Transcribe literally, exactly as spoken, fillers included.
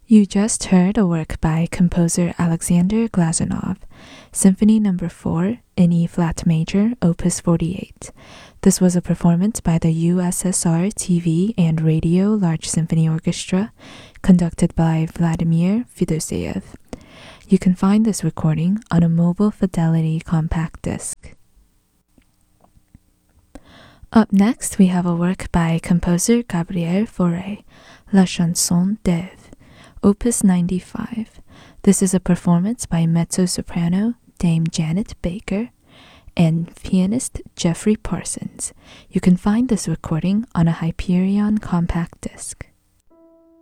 You just heard a work by composer Alexander Glazunov, Symphony Number four in E-flat major, Opus forty-eight. This was a performance by the U S S R T V and Radio Large Symphony Orchestra, conducted by Vladimir Fedoseev. You can find this recording on a Mobile Fidelity compact disc. Up next, we have a work by composer Gabriel Fauré, La Chanson d'Ève, Opus ninety-five. This is a performance by mezzo-soprano Dame Janet Baker and pianist Jeffrey Parsons. You can find this recording on a Hyperion compact disc.